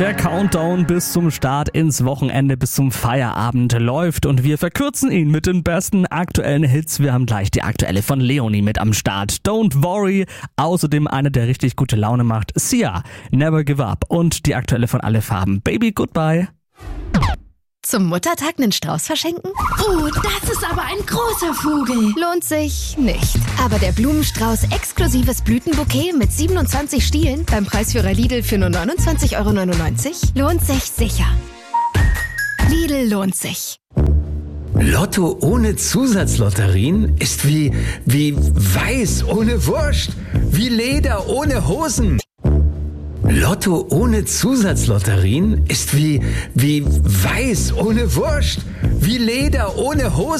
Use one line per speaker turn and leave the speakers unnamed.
Der Countdown bis zum Start ins Wochenende, bis zum Feierabend läuft und wir verkürzen ihn mit den besten aktuellen Hits. Wir haben gleich die aktuelle von Leonie mit am Start. Don't Worry. Außerdem eine, der richtig gute Laune macht. Sia, Never Give Up. Und die aktuelle von Alle Farben. Baby Goodbye.
Zum Muttertag einen Strauß verschenken?
Oh, das ist aber ein großer Vogel.
Lohnt sich nicht. Aber der Blumenstrauß exklusives Blütenbouquet mit 27 Stielen beim Preisführer Lidl für nur 29,99 € lohnt sich sicher. Lidl lohnt sich.
Lotto ohne Zusatzlotterien ist wie Weiß ohne Wurst, wie Leder ohne Hosen. Lotto ohne Zusatzlotterien ist wie Weiß ohne Wurst, wie Leder ohne Hosen.